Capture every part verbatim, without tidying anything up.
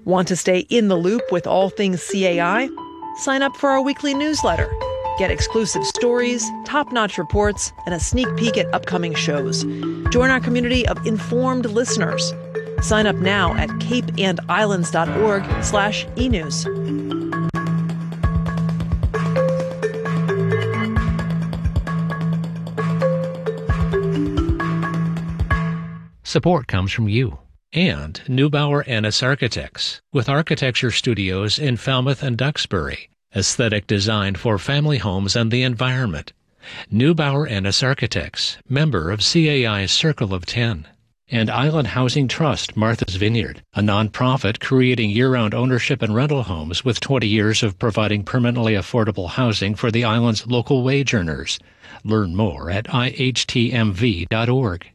Want to stay in the loop with all things C A I? Sign up for our weekly newsletter. Get exclusive stories, top-notch reports, and a sneak peek at upcoming shows. Join our community of informed listeners. Sign up now at capeandislands.org slash enews. Support comes from you and Neubauer Ennis Architects, with architecture studios in Falmouth and Duxbury. Aesthetic design for family homes and the environment. Neubauer Ennis Architects, member of C A I's Circle of Ten. And Island Housing Trust Martha's Vineyard, a nonprofit creating year-round ownership and rental homes with twenty years of providing permanently affordable housing for the island's local wage earners. Learn more at I H T M V dot org.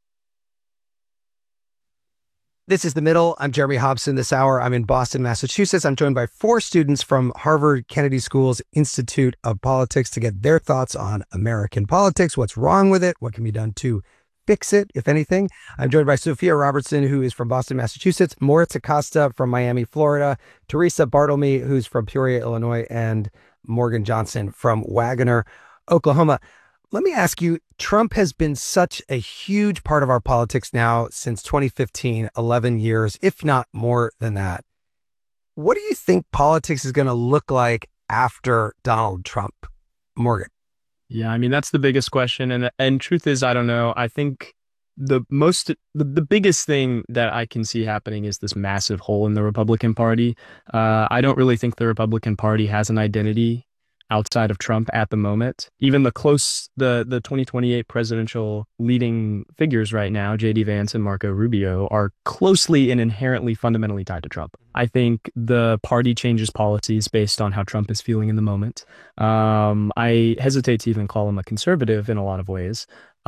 This is The Middle. I'm Jeremy Hobson. This hour, I'm in Boston, Massachusetts. I'm joined by four students from Harvard Kennedy School's Institute of Politics to get their thoughts on American politics, what's wrong with it, what can be done to fix it, if anything. I'm joined by Sophia Robertson, who is from Boston, Massachusetts, Moritz Acosta from Miami, Florida, Teresa Bartlemy, who's from Peoria, Illinois, and Morgan Johnson from Wagoner, Oklahoma. Let me ask you, Trump has been such a huge part of our politics now since twenty fifteen, eleven years, if not more than that. What do you think politics is going to look like after Donald Trump? Morgan. Yeah, I mean, that's the biggest question. And and truth is, I don't know. I think the most, the, the biggest thing that I can see happening is this massive hole in the Republican Party. Uh, I don't really think the Republican Party has an identity outside of Trump at the moment. Even the close, the the twenty twenty-eight presidential leading figures right now, J D Vance and Marco Rubio, are closely and inherently fundamentally tied to Trump. I think the party changes policies based on how Trump is feeling in the moment. Um, I hesitate to even call him a conservative in a lot of ways.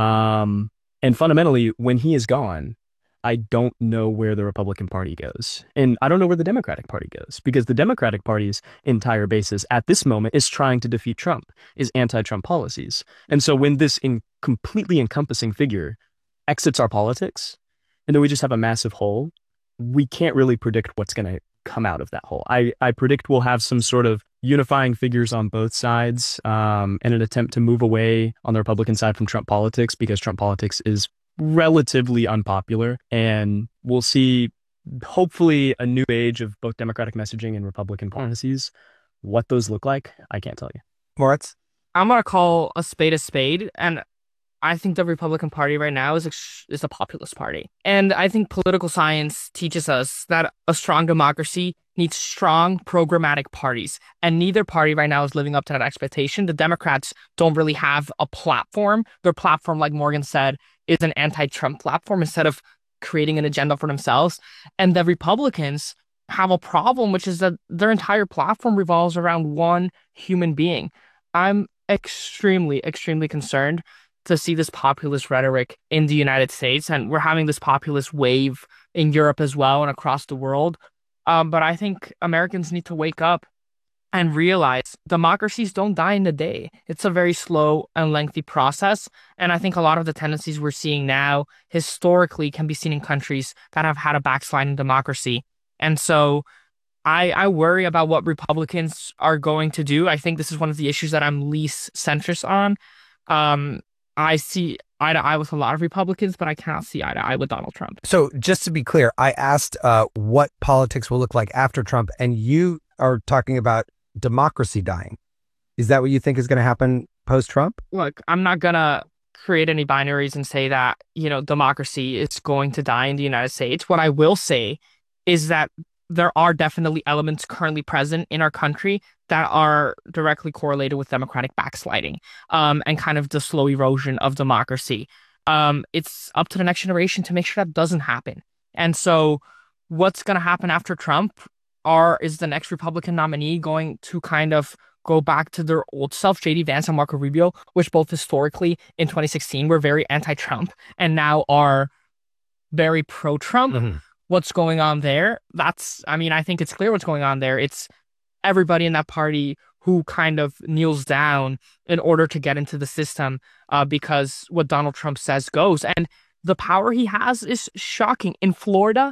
Um, and fundamentally, when he is gone, I don't know where the Republican Party goes. And I don't know where the Democratic Party goes, because the Democratic Party's entire basis at this moment is trying to defeat Trump, is anti-Trump policies. And so when this in completely encompassing figure exits our politics, and then we just have a massive hole, we can't really predict what's going to come out of that hole. I, I predict we'll have some sort of unifying figures on both sides um, in an attempt to move away on the Republican side from Trump politics, because Trump politics is relatively unpopular, and we'll see hopefully a new age of both Democratic messaging and Republican policies. What those look like, I can't tell you. Moritz? I'm going to call a spade a spade, and I think the Republican Party right now is a, is a populist party. And I think political science teaches us that a strong democracy needs strong programmatic parties, and neither party right now is living up to that expectation. The Democrats don't really have a platform. Their platform, like Morgan said, is an anti-Trump platform instead of creating an agenda for themselves. And the Republicans have a problem, which is that their entire platform revolves around one human being. I'm extremely, extremely concerned to see this populist rhetoric in the United States, and we're having this populist wave in Europe as well and across the world. Um, but I think Americans need to wake up and realize democracies don't die in a day. It's a very slow and lengthy process. And I think a lot of the tendencies we're seeing now historically can be seen in countries that have had a backslide in democracy. And so I, I worry about what Republicans are going to do. I think this is one of the issues that I'm least centrist on. Um, I see eye to eye with a lot of Republicans, but I cannot see eye to eye with Donald Trump. So just to be clear, I asked uh, what politics will look like after Trump, and you are talking about democracy dying. Is that what you think is going to happen post-Trump? Look, I'm not going to create any binaries and say that, you know, democracy is going to die in the United States. What I will say is that there are definitely elements currently present in our country that are directly correlated with democratic backsliding um, and kind of the slow erosion of democracy. Um, it's up to the next generation to make sure that doesn't happen. And so what's going to happen after Trump? Are, is the next Republican nominee going to kind of go back to their old self, J D Vance and Marco Rubio, which both historically in twenty sixteen were very anti-Trump and now are very pro-Trump? Mm-hmm. What's going on there? That's, I mean, I think it's clear what's going on there. It's everybody in that party who kind of kneels down in order to get into the system uh, because what Donald Trump says goes. And the power he has is shocking. In Florida,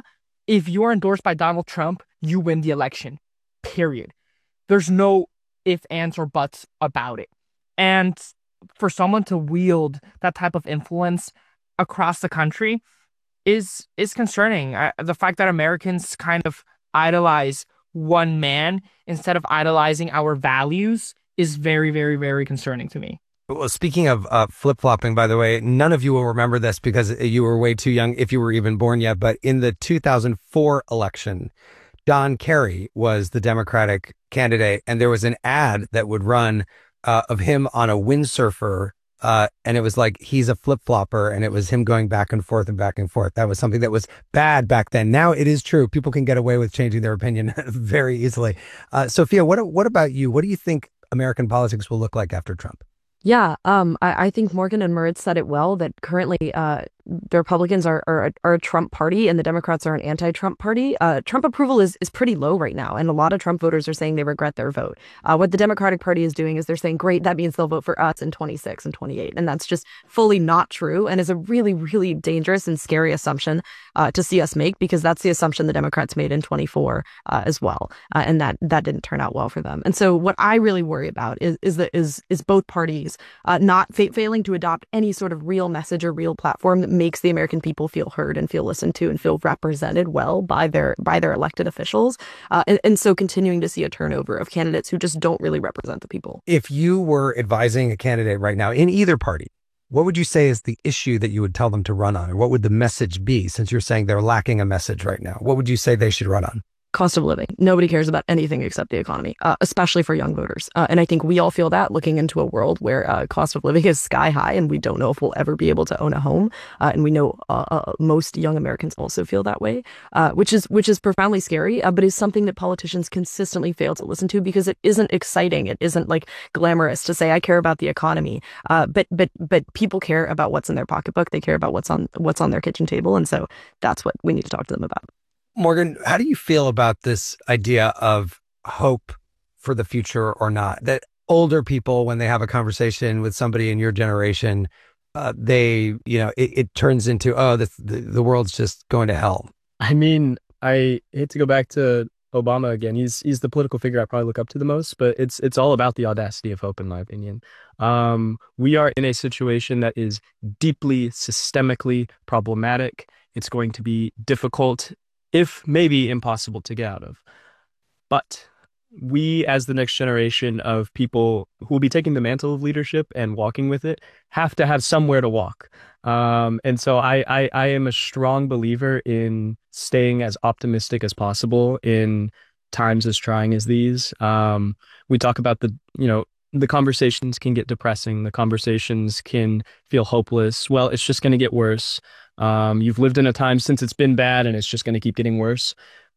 if you are endorsed by Donald Trump, you win the election. Period. There's no ifs, ands, or buts about it. And for someone to wield that type of influence across the country is is concerning. I, the fact that Americans kind of idolize one man instead of idolizing our values is very, very, very concerning to me. Well, speaking of uh, flip-flopping, by the way, none of you will remember this because you were way too young if you were even born yet. But in the two thousand four election, John Kerry was the Democratic candidate, and there was an ad that would run uh, of him on a windsurfer. Uh, and it was like, he's a flip-flopper, and it was him going back and forth and back and forth. That was something that was bad back then. Now it is true. People can get away with changing their opinion very easily. Uh, Sophia, what what about you? What do you think American politics will look like after Trump? Yeah, um, I, I think Morgan and Moritz said it well, that currently uh, the Republicans are, are, are a Trump party and the Democrats are an anti-Trump party. Uh, Trump approval is, is pretty low right now, and a lot of Trump voters are saying they regret their vote. Uh, what the Democratic Party is doing is they're saying, great, that means they'll vote for us in twenty-six and twenty-eight. And that's just fully not true and is a really, really dangerous and scary assumption uh, to see us make, because that's the assumption the Democrats made in twenty-four uh, as well. Uh, and that that didn't turn out well for them. And so what I really worry about is is that is is both parties Uh, not fa- failing to adopt any sort of real message or real platform that makes the American people feel heard and feel listened to and feel represented well by their by their elected officials. Uh, and, and so continuing to see a turnover of candidates who just don't really represent the people. If you were advising a candidate right now in either party, what would you say is the issue that you would tell them to run on? Or what would the message be, since you're saying they're lacking a message right now? What would you say they should run on? Cost of living. Nobody cares about anything except the economy, uh, especially for young voters. Uh, and I think we all feel that looking into a world where uh, cost of living is sky high and we don't know if we'll ever be able to own a home. Uh, and we know uh, uh, most young Americans also feel that way, uh, which is which is profoundly scary, uh, but is something that politicians consistently fail to listen to because it isn't exciting. It isn't like glamorous to say, I care about the economy. Uh, but but but people care about what's in their pocketbook. They care about what's on what's on their kitchen table. And so that's what we need to talk to them about. Morgan, how do you feel about this idea of hope for the future or not? That older people, when they have a conversation with somebody in your generation, uh, they, you know, it, it turns into, oh, this, the, the world's just going to hell. I mean, I hate to go back to Obama again. He's he's the political figure I probably look up to the most, but it's it's all about the audacity of hope, in my opinion. Um, we are in a situation that is deeply systemically problematic. It's going to be difficult, if maybe impossible, to get out of. But we, as the next generation of people who will be taking the mantle of leadership and walking with it, have to have somewhere to walk. Um, and so I, I, I am a strong believer in staying as optimistic as possible in times as trying as these. Um, we talk about the, you know, the conversations can get depressing. The conversations can feel hopeless. Well, it's just going to get worse. Um, you've lived in a time since it's been bad and it's just going to keep getting worse.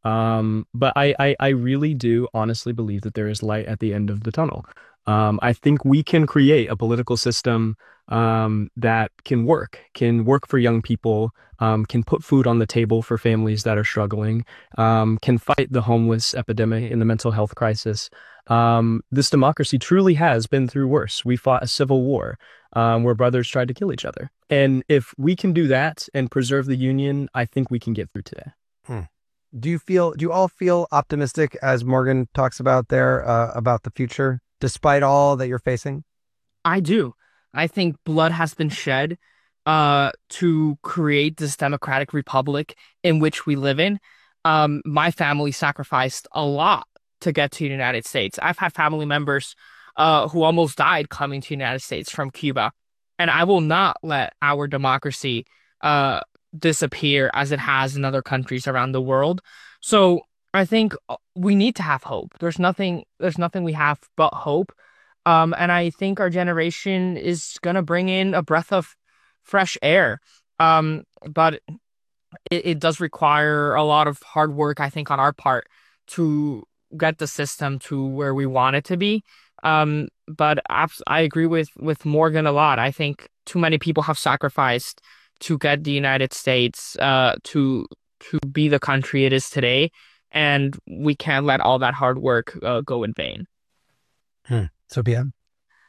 Um, but I, I, I really do honestly believe that there is light at the end of the tunnel. Um, I think we can create a political system um, that can work, can work for young people, um, can put food on the table for families that are struggling, um, can fight the homeless epidemic and the mental health crisis. Um, this democracy truly has been through worse. We fought a civil war um, where brothers tried to kill each other. And if we can do that and preserve the union, I think we can get through today. Hmm. Do you feel, do you all feel optimistic, as Morgan talks about there, uh, about the future, despite all that you're facing? I do. I think blood has been shed uh, to create this democratic republic in which we live in. Um, my family sacrificed a lot to get to the United States. I've had family members uh, who almost died coming to the United States from Cuba. And I will not let our democracy uh, disappear as it has in other countries around the world. So I think we need to have hope. There's nothing, there's nothing we have but hope. Um, and I think our generation is going to bring in a breath of fresh air. Um, but it, it does require a lot of hard work, I think, on our part to get the system to where we want it to be. Um, but abs- I agree with, with Morgan a lot. I think too many people have sacrificed to get the United States uh, to to be the country it is today. And we can't let all that hard work uh, go in vain. Hmm. Sophia?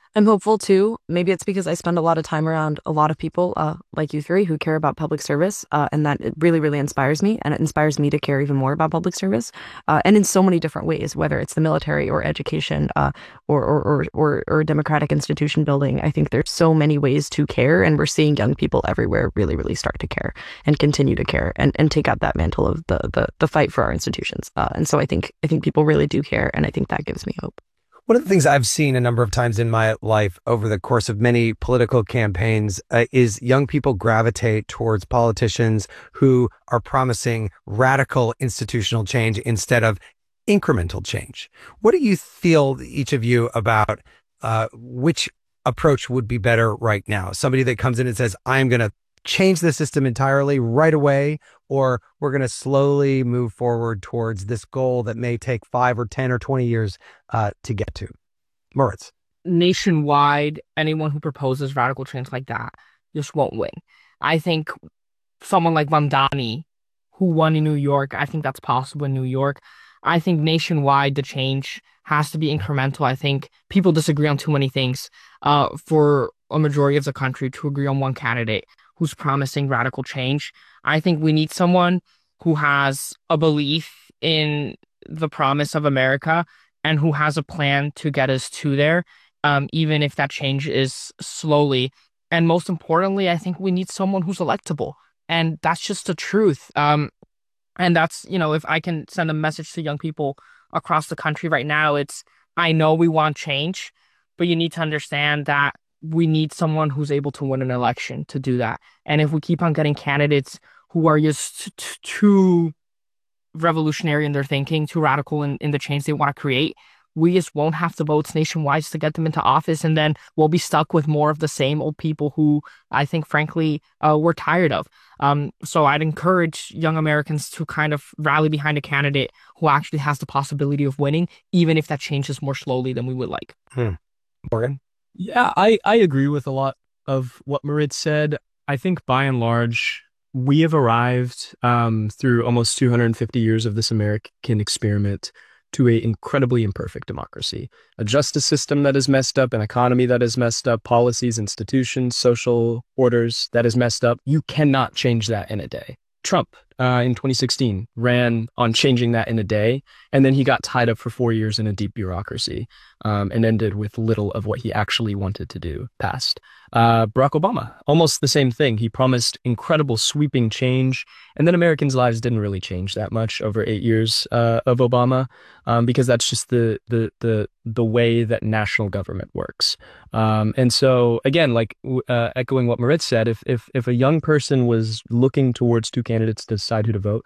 I'm hopeful too. Maybe it's because I spend a lot of time around a lot of people uh, like you three who care about public service, uh, and that it really, really inspires me, and it inspires me to care even more about public service, uh, and in so many different ways, whether it's the military or education, uh, or, or, or or or democratic institution building. I think there's so many ways to care, and we're seeing young people everywhere really, really start to care and continue to care and, and take up that mantle of the the the fight for our institutions. Uh, and so I think I think people really do care, and I think that gives me hope. One of the things I've seen a number of times in my life over the course of many political campaigns uh, is young people gravitate towards politicians who are promising radical institutional change instead of incremental change. What do you feel, each of you, about uh, which approach would be better right now? Somebody that comes in and says, I'm going to change the system entirely right away, or we're going to slowly move forward towards this goal that may take five or ten or twenty years uh, to get to? Moritz. Nationwide, anyone who proposes radical change like that just won't win. I think someone like Mamdani, who won in New York, I think that's possible in New York. I think nationwide, the change has to be incremental. I think people disagree on too many things uh, for a majority of the country to agree on one candidate who's promising radical change. I think we need someone who has a belief in the promise of America and who has a plan to get us to there, um, even if that change is slowly. And most importantly, I think we need someone who's electable. And that's just the truth. Um, and that's, you know, if I can send a message to young people across the country right now, it's, I know we want change, but you need to understand that we need someone who's able to win an election to do that. And if we keep on getting candidates who are just t- too revolutionary in their thinking, too radical in, in the change they want to create, we just won't have the votes nationwide to get them into office. And then we'll be stuck with more of the same old people who I think, frankly, uh, we're tired of. Um, so I'd encourage young Americans to kind of rally behind a candidate who actually has the possibility of winning, even if that changes more slowly than we would like. Hmm. Morgan? Yeah, I, I agree with a lot of what Moritz said. I think by and large, we have arrived um, through almost two hundred fifty years of this American experiment to an incredibly imperfect democracy. A justice system that is messed up, an economy that is messed up, policies, institutions, social orders that is messed up. You cannot change that in a day. Trump uh, in twenty sixteen ran on changing that in a day, and then he got tied up for four years in a deep bureaucracy um, and ended with little of what he actually wanted to do passed. Uh, Barack Obama, almost the same thing. He promised incredible sweeping change, and then Americans' lives didn't really change that much over eight years uh, of Obama um, because that's just the the the the way that national government works. Um, and so, again, like uh, echoing what Moritz said, if if if a young person was looking towards two candidates to decide who to vote,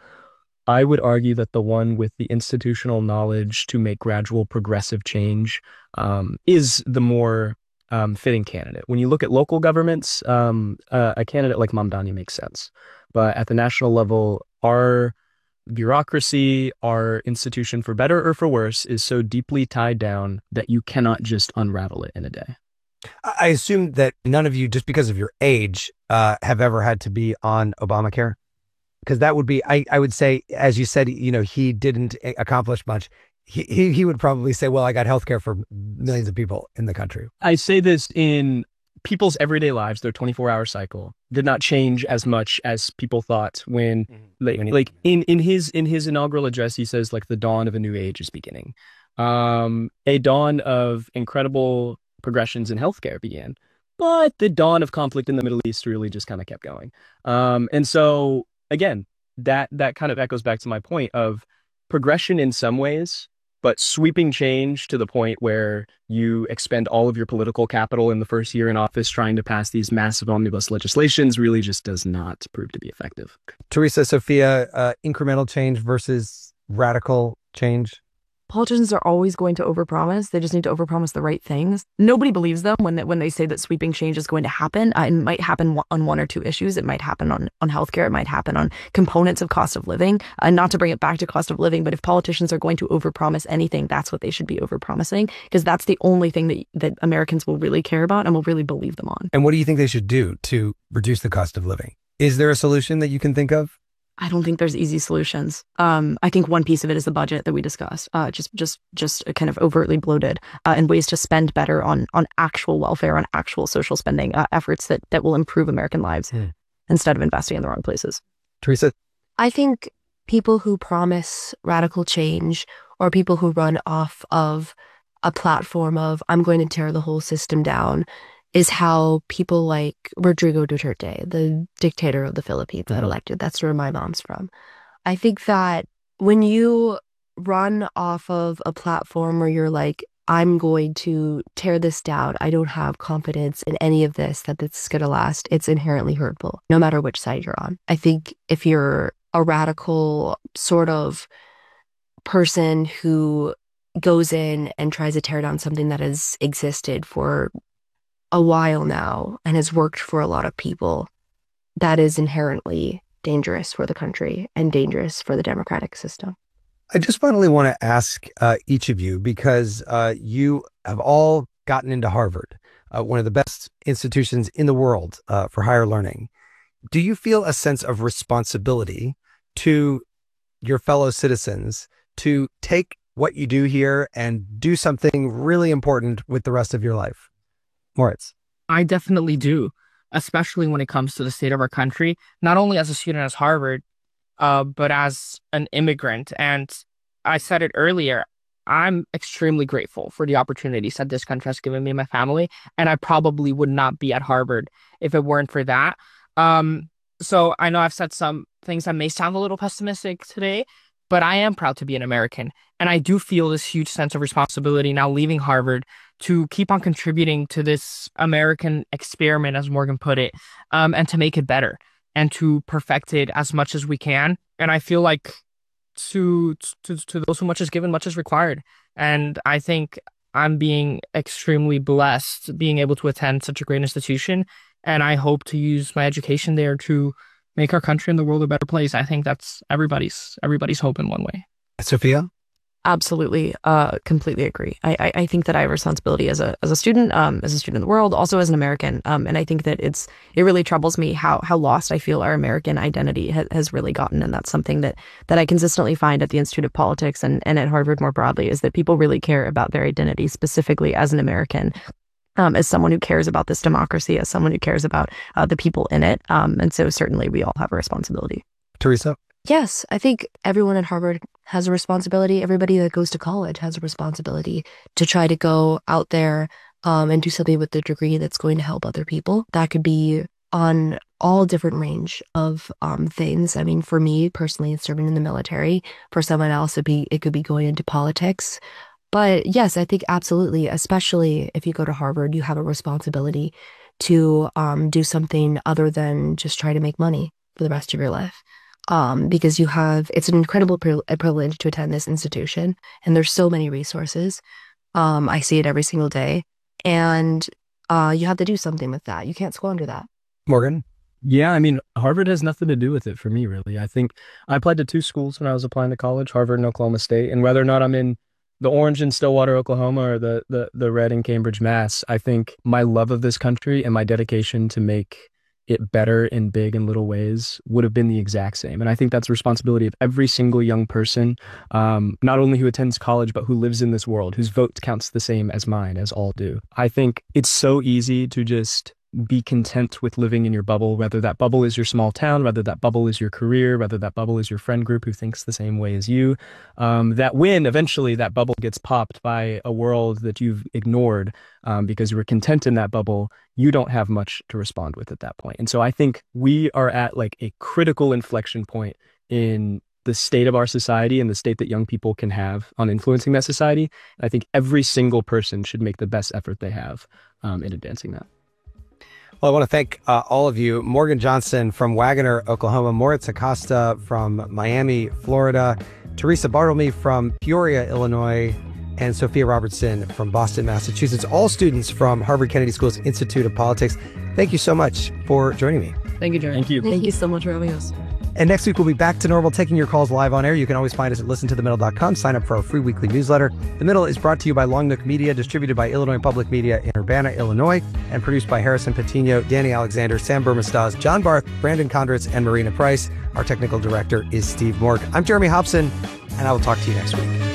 I would argue that the one with the institutional knowledge to make gradual progressive change um, is the more um, fitting candidate. When you look at local governments, um, uh, a candidate like Mamdani makes sense. But at the national level, our bureaucracy, our institution, for better or for worse, is so deeply tied down that you cannot just unravel it in a day. I assume that none of you, just because of your age, uh, have ever had to be on Obamacare. Because that would be, I, I would say, as you said, you know, he didn't accomplish much. He, he he would probably say, well, I got healthcare for millions of people in the country. I say this in people's everyday lives, their twenty-four hour cycle did not change as much as people thought when, mm-hmm. like, when he, like in, in his in his inaugural address, he says, like, the dawn of a new age is beginning. Um, a dawn of incredible progressions in healthcare began, but the dawn of conflict in the Middle East really just kind of kept going. Um, and so, again, that that kind of echoes back to my point of progression in some ways, but sweeping change to the point where you expend all of your political capital in the first year in office trying to pass these massive omnibus legislations really just does not prove to be effective. Teresa, Sophia, uh, incremental change versus radical change? Politicians are always going to overpromise. They just need to overpromise the right things. Nobody believes them when they, when they say that sweeping change is going to happen. Uh, it might happen on one or two issues. It might happen on, on healthcare. It might happen on components of cost of living. And uh, not to bring it back to cost of living, but if politicians are going to overpromise anything, that's what they should be overpromising, because that's the only thing that, that Americans will really care about and will really believe them on. And what do you think they should do to reduce the cost of living? Is there a solution that you can think of? I don't think there's easy solutions. Um, I think one piece of it is the budget that we discussed, uh, just just just kind of overtly bloated, uh, and ways to spend better on on actual welfare, on actual social spending uh, efforts that that will improve American lives hmm. instead of investing in the wrong places. Teresa? I think people who promise radical change or people who run off of a platform of, I'm going to tear the whole system down, is how people like Rodrigo Duterte, the dictator of the Philippines, got elected. That's where my mom's from. I think that when you run off of a platform where you're like, I'm going to tear this down, I don't have confidence in any of this, that this is going to last, it's inherently hurtful, no matter which side you're on. I think if you're a radical sort of person who goes in and tries to tear down something that has existed for a while now and has worked for a lot of people, that is inherently dangerous for the country and dangerous for the democratic system. I just finally want to ask uh, each of you, because uh, you have all gotten into Harvard, uh, one of the best institutions in the world uh, for higher learning. Do you feel a sense of responsibility to your fellow citizens to take what you do here and do something really important with the rest of your life? Moritz? I definitely do, especially when it comes to the state of our country, not only as a student at Harvard, uh, but as an immigrant. And I said it earlier, I'm extremely grateful for the opportunities that this country has given me and my family, and I probably would not be at Harvard if it weren't for that. Um, so I know I've said some things that may sound a little pessimistic today, but I am proud to be an American. And I do feel this huge sense of responsibility now leaving Harvard to keep on contributing to this American experiment, as Morgan put it, um, and to make it better and to perfect it as much as we can. And I feel like to, to, to those who much is given, much is required. And I think I'm being extremely blessed being able to attend such a great institution. And I hope to use my education there to make our country and the world a better place. I think that's everybody's everybody's hope in one way. Sophia? Absolutely, uh, completely agree. I, I, I think that I have responsibility as a as a student, um, as a student in the world, also as an American. Um, and I think that it's it really troubles me how how lost I feel our American identity ha- has really gotten. And that's something that that I consistently find at the Institute of Politics and, and at Harvard more broadly, is that people really care about their identity, specifically as an American. Um, as someone who cares about this democracy, as someone who cares about uh, the people in it. Um, and so certainly we all have a responsibility. Teresa? Yes, I think everyone at Harvard has a responsibility. Everybody that goes to college has a responsibility to try to go out there um, and do something with the degree that's going to help other people. That could be on all different range of um, things. I mean, for me personally, it's serving in the military. For someone else, it'd be, it could be going into politics. But yes, I think absolutely, especially if you go to Harvard, you have a responsibility to um, do something other than just try to make money for the rest of your life. Um, because you have, it's an incredible pri- privilege to attend this institution, and there's so many resources. Um, I see it every single day, and uh, you have to do something with that. You can't squander that. Morgan? Yeah, I mean, Harvard has nothing to do with it for me, really. I think I applied to two schools when I was applying to college, Harvard and Oklahoma State, and whether or not I'm in the orange in Stillwater, Oklahoma, or the, the, the red in Cambridge, Mass, I think my love of this country and my dedication to make it better in big and little ways would have been the exact same. And I think that's the responsibility of every single young person, um, not only who attends college, but who lives in this world, whose vote counts the same as mine, as all do. I think it's so easy to just be content with living in your bubble, whether that bubble is your small town, whether that bubble is your career, whether that bubble is your friend group who thinks the same way as you. Um, that when eventually that bubble gets popped by a world that you've ignored um, because you were content in that bubble, you don't have much to respond with at that point. And so I think we are at like a critical inflection point in the state of our society and the state that young people can have on influencing that society. And I think every single person should make the best effort they have um, in advancing that. Well, I want to thank uh, all of you. Morgan Johnson from Wagoner, Oklahoma, Moritz Acosta from Miami, Florida, Teresa Bartlemy from Peoria, Illinois, and Sophia Robertson from Boston, Massachusetts, all students from Harvard Kennedy School's Institute of Politics. Thank you so much for joining me. Thank you, Jerry. Thank you. Thank you so much for having us. And next week, we'll be back to normal, taking your calls live on air. You can always find us at listen to the middle dot com. Sign up for our free weekly newsletter. The Middle is brought to you by Long Nook Media, distributed by Illinois Public Media in Urbana, Illinois, and produced by Harrison Patino, Danny Alexander, Sam Burmistaz, John Barth, Brandon Condritz, and Marina Price. Our technical director is Steve Morg. I'm Jeremy Hobson, and I will talk to you next week.